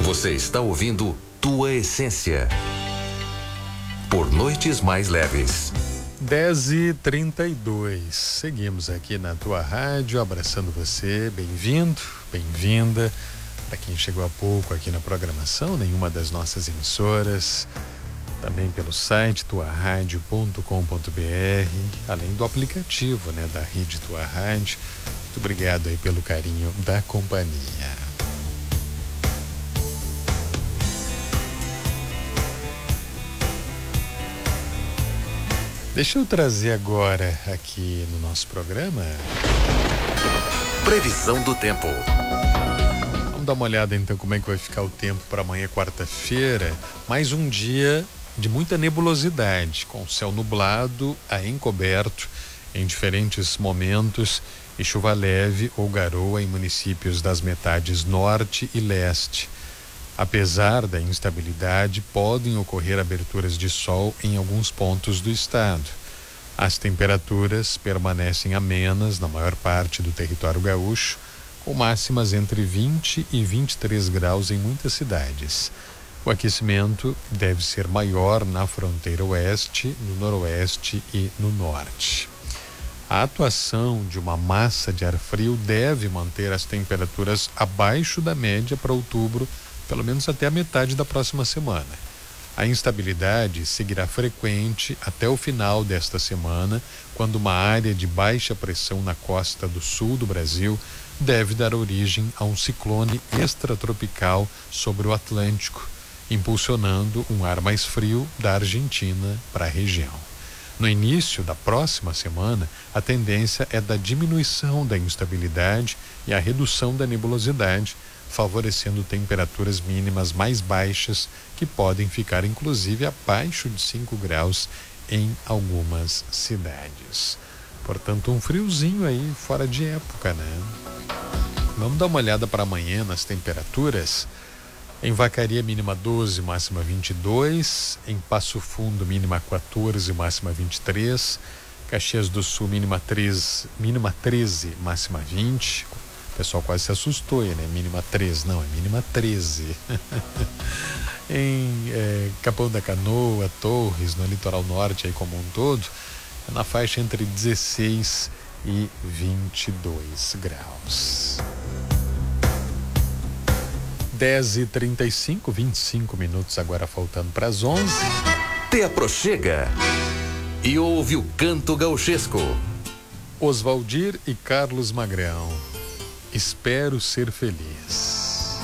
Você está ouvindo Tua Essência. Por Noites Mais Leves. 10h32. Seguimos aqui na tua rádio, abraçando você. Bem-vindo, bem-vinda. Para quem chegou há pouco aqui na programação, nenhuma das nossas emissoras, também pelo site tuaradio.com.br, além do aplicativo, né, da Rede Tua Rádio. Muito obrigado aí pelo carinho da companhia. Deixa eu trazer agora aqui no nosso programa Previsão do tempo. Vamos dar uma olhada então como é que vai ficar o tempo para amanhã, quarta-feira. Mais um dia de muita nebulosidade, com céu nublado a encoberto em diferentes momentos e chuva leve ou garoa em municípios das metades norte e leste. Apesar da instabilidade, podem ocorrer aberturas de sol em alguns pontos do estado. As temperaturas permanecem amenas na maior parte do território gaúcho, com máximas entre 20 e 23 graus em muitas cidades. O aquecimento deve ser maior na fronteira oeste, no noroeste e no norte. A atuação de uma massa de ar frio deve manter as temperaturas abaixo da média para outubro, pelo menos até a metade da próxima semana. A instabilidade seguirá frequente até o final desta semana, quando uma área de baixa pressão na costa do sul do Brasil deve dar origem a um ciclone extratropical sobre o Atlântico, impulsionando um ar mais frio da Argentina para a região. No início da próxima semana, a tendência é da diminuição da instabilidade e a redução da nebulosidade, favorecendo temperaturas mínimas mais baixas, que podem ficar inclusive abaixo de 5 graus em algumas cidades. Portanto, um friozinho aí fora de época, né? Vamos dar uma olhada para amanhã nas temperaturas. Em Vacaria, mínima 12, máxima 22. Em Passo Fundo, mínima 14, máxima 23. Caxias do Sul, mínima 13, máxima 20. O pessoal quase se assustou aí, né? Mínima 13, não, é mínima 13. Em Capão da Canoa, Torres, no litoral norte aí como um todo, é na faixa entre 16 e 22 graus. 10h35, 25 minutos agora faltando para as 11. Te aproxega e ouve o canto gauchesco. Oswaldir e Carlos Magrão. Espero ser feliz.